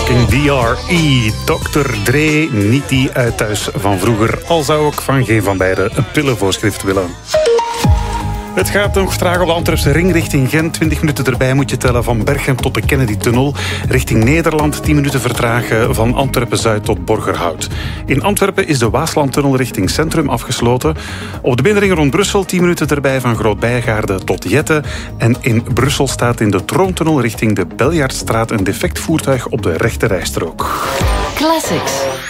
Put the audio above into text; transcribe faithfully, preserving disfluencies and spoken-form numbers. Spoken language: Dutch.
Talking D R E. dokter Dre, niet die uit thuis van vroeger. Al zou ik van geen van beiden een pillenvoorschrift willen. Het gaat nog traag op de Antwerpse ring richting Gent. twintig minuten erbij moet je tellen van Berchem tot de Kennedy-tunnel. Richting Nederland tien minuten vertragen van Antwerpen-Zuid tot Borgerhout. In Antwerpen is de Waaslandtunnel richting Centrum afgesloten. Op de binnenring rond Brussel tien minuten erbij van Groot-Bijgaarde tot Jette. En in Brussel staat in de Troontunnel richting de Beljaardstraat een defect voertuig op de rechte rijstrook. Classics.